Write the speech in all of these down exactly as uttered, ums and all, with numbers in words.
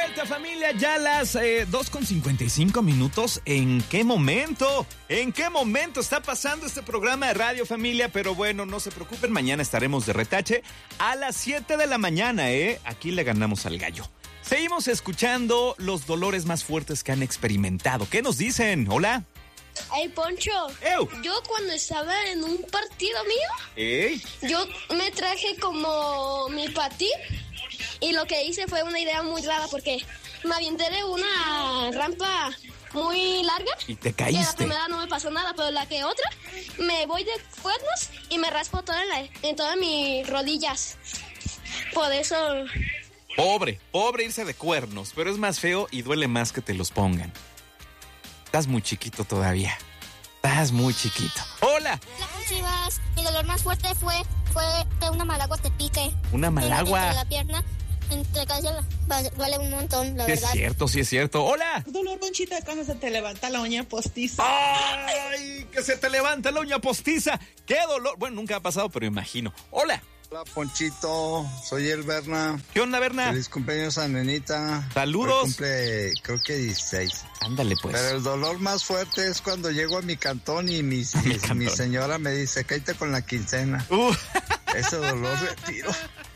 vuelta, familia, ya las eh, dos con cincuenta y cinco minutos. ¿En qué momento? ¿En qué momento está pasando este programa de radio, familia? Pero bueno, no se preocupen, mañana estaremos de retache a las siete de la mañana, ¿eh? Aquí le ganamos al gallo. Seguimos escuchando los dolores más fuertes que han experimentado. ¿Qué nos dicen? Hola. Hey, Poncho. Ew. Yo cuando estaba en un partido mío, ¿Eh? yo me traje como mi patín y lo que hice fue una idea muy rara porque me aventé de una rampa muy larga. Y te Y caíste. la primera no me pasó nada, pero la que otra, me voy de cuernos y me raspo toda en, la, en todas mis rodillas. Por eso... Pobre, pobre irse de cuernos, pero es más feo y duele más que te los pongan. Estás muy chiquito todavía. Estás muy chiquito. ¡Hola! Hola, Chivas. Mi dolor más fuerte fue fue que una malagua te pique. Una malagua. Entre la pierna, entre casi la, duele un montón, la Sí es verdad. cierto, sí es cierto. ¡Hola! Dolor, Ponchita, cuando se te levanta la uña postiza. ¡Ay! Que se te levanta la uña postiza. ¡Qué dolor! Bueno, nunca ha pasado, pero imagino. ¡Hola! Hola, Ponchito, soy el Berna. ¿Qué onda, Berna? Feliz cumpleaños a Nenita. Saludos. Hoy cumple, creo que dieciséis. Ándale, pues. Pero el dolor más fuerte es cuando llego a mi cantón y mi, mi y cantón. mi señora me dice, cállate con la quincena. Uh. Ese dolor de tiro.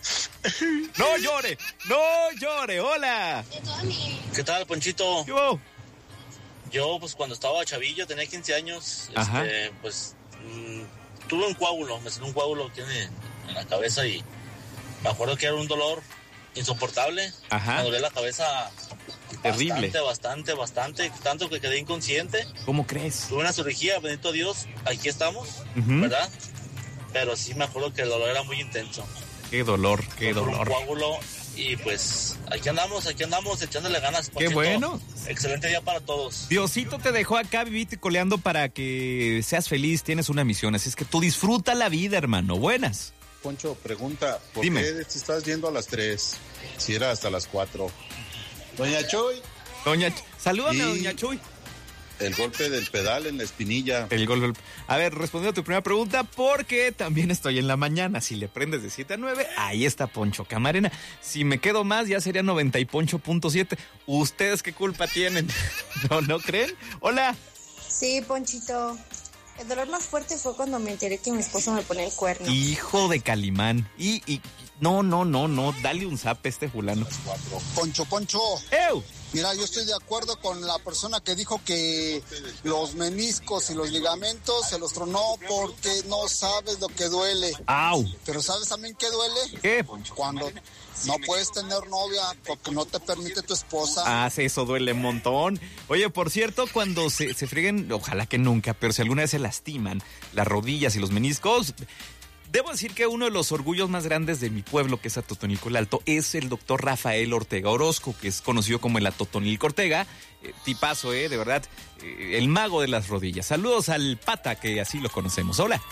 ¡No llore! ¡No llore! ¡Hola! De toda mi... ¿Qué tal, Ponchito? ¿Qué hubo? Yo, pues, cuando estaba chavillo, tenía quince años, Ajá. este, pues, mmm, tuve un coágulo, me salió un coágulo aquí en, en la cabeza y me acuerdo que era un dolor insoportable. Ajá. Me dolía la cabeza Terrible. bastante, bastante, bastante, tanto que quedé inconsciente. ¿Cómo crees? Tuve una cirugía, bendito Dios, aquí estamos, Ujú. ¿verdad? Pero sí me acuerdo que el dolor era muy intenso. ¡Qué dolor! ¡Qué Por un dolor! coágulo y pues aquí andamos, aquí andamos echándole ganas. ¡Qué Ponchito. bueno! Excelente día para todos. Diosito te dejó acá vivite coleando para que seas feliz, tienes una misión, así es que tú disfruta la vida, hermano. Buenas. Poncho, pregunta, ¿por Dime. qué te estás yendo a las tres? Si era hasta las cuatro. Doña Choy, Doña, Ch- salúdame a Y- Doña Chuy. el golpe del pedal en la espinilla. El gol, gol. A ver, respondiendo a tu primera pregunta, porque también estoy en la mañana. Si le prendes de siete a nueve, ahí está Poncho Camarena. Si me quedo más, ya sería noventa y poncho punto siete. ¿Ustedes qué culpa tienen? ¿No, no creen? Hola. Sí, Ponchito. El dolor más fuerte fue cuando me enteré que mi esposo me ponía el cuerno. Hijo de Calimán. Y, y, no, no, no, no. Dale un zap a este fulano. Poncho, Poncho, ¡Ew! mira, yo estoy de acuerdo con la persona que dijo que los meniscos y los ligamentos se los tronó porque no sabes lo que duele. ¡Au! Pero ¿sabes también qué duele? ¿Qué? Cuando no puedes tener novia porque no te permite tu esposa. Ah, sí, eso duele un montón. Oye, por cierto, cuando se, se frieguen, ojalá que nunca, pero si alguna vez se lastiman las rodillas y los meniscos, debo decir que uno de los orgullos más grandes de mi pueblo, que es Atotonilco el Alto, es el doctor Rafael Ortega Orozco, que es conocido como el Atotonilco Ortega. Eh, tipazo, eh, de verdad, eh, el mago de las rodillas. Saludos al Pata, que así lo conocemos. Hola.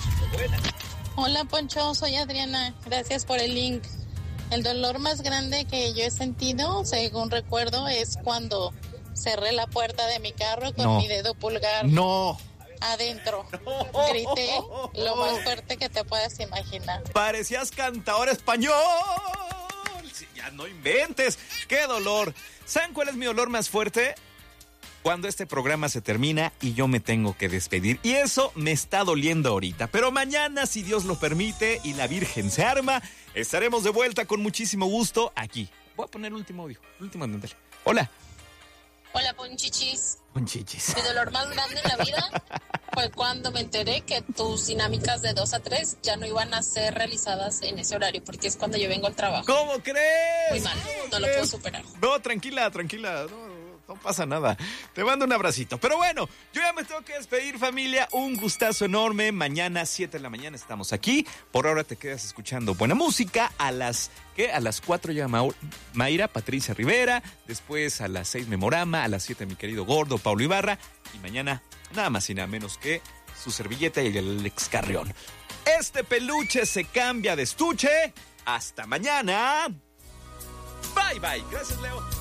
Hola, Poncho, soy Adriana. Gracias por el link. El dolor más grande que yo he sentido, según recuerdo, es cuando cerré la puerta de mi carro con No. mi dedo pulgar No, adentro. Grité lo más fuerte que te puedas imaginar. parecías cantador español. Sí, ya no inventes. ¡Qué dolor! ¿Saben cuál es mi dolor más fuerte? Cuando este programa se termina y yo me tengo que despedir. Y eso me está doliendo ahorita. Pero mañana, si Dios lo permite y la Virgen se arma, estaremos de vuelta con muchísimo gusto aquí. Voy a poner el último audio. El último, ándale. Hola. Hola, Ponchichis. Conchichis. Mi dolor más grande en la vida fue cuando me enteré que tus dinámicas de dos a tres ya no iban a ser realizadas en ese horario, porque es cuando yo vengo al trabajo. ¿Cómo crees? Muy mal, no lo puedo superar. No, tranquila, tranquila. No, no, no pasa nada. Te mando un abracito. Pero bueno, yo ya me tengo que despedir, familia. Un gustazo enorme. Mañana, siete de la mañana, estamos aquí. Por ahora te quedas escuchando buena música. A las, ¿qué? A las cuatro ya Mau- Mayra, Patricia Rivera. Después a las seis Memorama. A las siete mi querido Gordo, Paulo Ibarra. Y mañana, nada más y nada menos que su servilleta y el Alex Carrión. Este peluche se cambia de estuche. Hasta mañana. Bye, bye. Gracias, Leo.